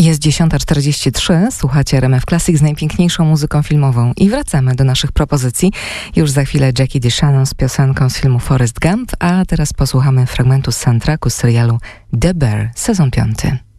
Jest 10:43, słuchacie RMF Classic z najpiękniejszą muzyką filmową i wracamy do naszych propozycji. Już za chwilę Jackie DeShannon z piosenką z filmu Forrest Gump, a teraz posłuchamy fragmentu z soundtracku z serialu The Bear, sezon 5.